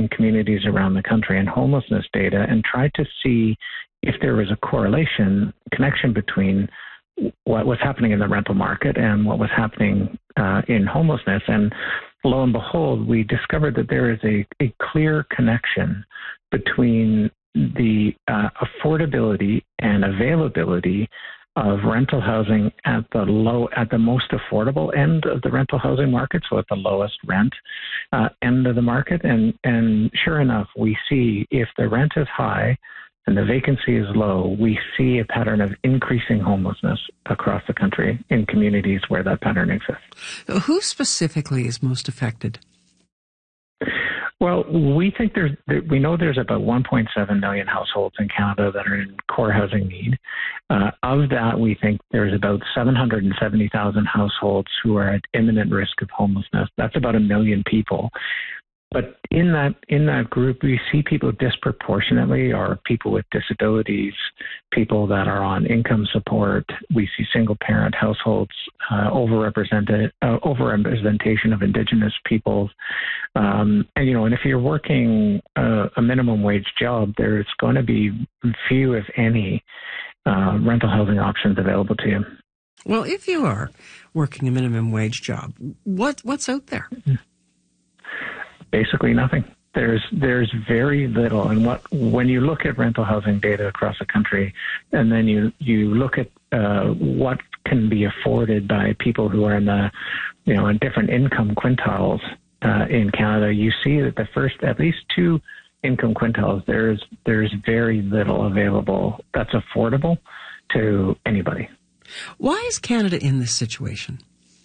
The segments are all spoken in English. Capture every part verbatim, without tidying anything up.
in communities around the country and homelessness data and tried to see if there was a correlation, connection between what was happening in the rental market and what was happening uh, in homelessness. And lo and behold, we discovered that there is a, a clear connection between the uh, affordability and availability of rental housing at the low, at the most affordable end of the rental housing market, so at the lowest rent uh, end of the market. And, and sure enough, we see if the rent is high and the vacancy is low, we see a pattern of increasing homelessness across the country in communities where that pattern exists. Who specifically is most affected? Well, we think there's, we know there's about one point seven million households in Canada that are in core housing need. Uh, of that, we think there's about seven hundred seventy thousand households who are at imminent risk of homelessness. That's about a million people. But in that in that group, we see people disproportionately are people with disabilities, people that are on income support. We see single-parent households, uh, overrepresented, uh, overrepresentation of Indigenous peoples. Um, and, you know, and if you're working uh, a minimum wage job, there's going to be few, if any, uh, rental housing options available to you. Well, if you are working a minimum wage job, what what's out there? Mm-hmm. Basically nothing. There's there's very little. And what when you look at rental housing data across the country, and then you, you look at uh, what can be afforded by people who are in the, you know, in different income quintiles uh, in Canada, you see that the first at least two income quintiles, there's there's very little available that's affordable to anybody. Why is Canada in this situation?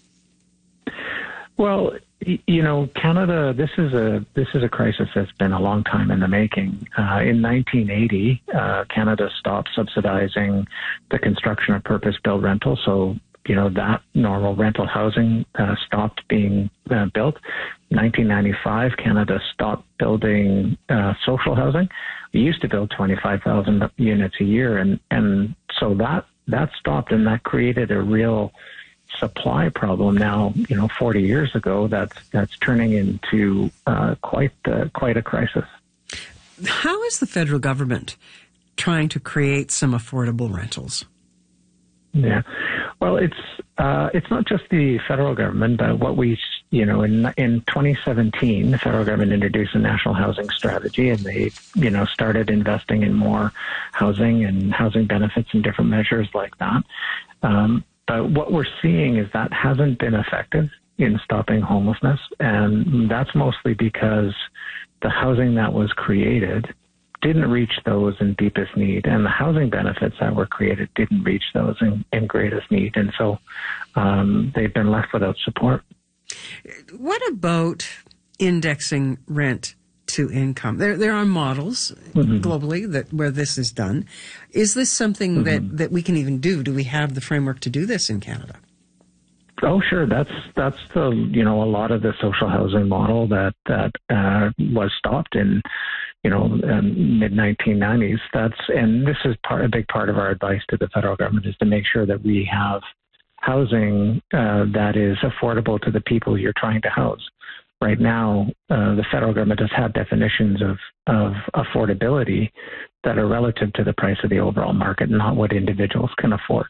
Well, you know, Canada, this is a this is a crisis that's been a long time in the making. Uh, in nineteen eighty, uh, Canada stopped subsidizing the construction of purpose-built rentals. So, you know, that normal rental housing uh, stopped being uh, built. nineteen ninety-five, Canada stopped building uh, social housing. We used to build twenty-five thousand units a year, and, and so that that stopped, and that created a real supply problem now, you know, forty years ago, that's that's turning into uh, quite uh, quite a crisis. How is the federal government trying to create some affordable rentals? Yeah, well, it's uh, it's not just the federal government, but what we, you know, in in twenty seventeen, the federal government introduced a national housing strategy, and they, you know, started investing in more housing and housing benefits and different measures like that. Um, But what we're seeing is that hasn't been effective in stopping homelessness, and that's mostly because the housing that was created didn't reach those in deepest need, and the housing benefits that were created didn't reach those in, in greatest need, and so um, they've been left without support. What about indexing rent to income? There, there are models mm-hmm. globally that where this is done. Is this something mm-hmm. that, that we can even do? Do we have the framework to do this in Canada? Oh, sure. That's that's the you know a lot of the social housing model that that uh, was stopped in you know um, mid nineteen nineties. That's and this is part a big part of our advice to the federal government is to make sure that we have housing uh, that is affordable to the people you're trying to house. Right now, uh, the federal government has had definitions of, of affordability that are relative to the price of the overall market, not what individuals can afford.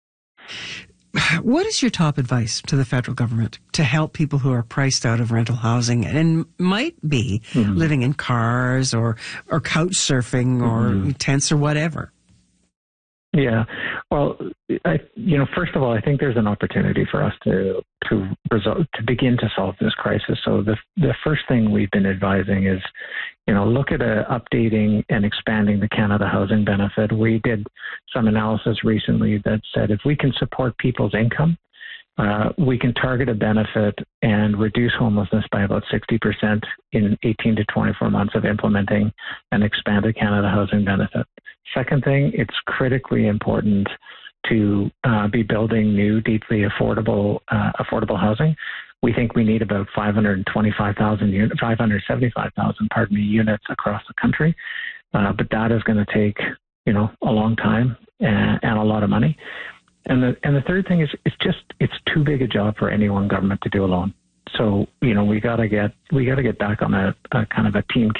What is your top advice to the federal government to help people who are priced out of rental housing and might be mm-hmm. living in cars or, or couch surfing or mm-hmm. tents or whatever? Yeah, well, I, you know, first of all, I think there's an opportunity for us to to result, to begin to solve this crisis. So the the first thing we've been advising is, you know, look at uh, updating and expanding the Canada Housing Benefit. We did some analysis recently that said if we can support people's income, uh, we can target a benefit and reduce homelessness by about sixty percent in eighteen to twenty-four months of implementing an expanded Canada Housing Benefit. Second thing, it's critically important to uh, be building new, deeply affordable, uh, affordable housing. We think we need about five hundred twenty-five thousand units, five hundred seventy-five thousand, pardon me, units across the country. Uh, but that is going to take, you know, a long time and, and a lot of money. And the and the third thing is, it's just it's too big a job for any one government to do alone. So, you know, we got to get we got to get back on a, a kind of a team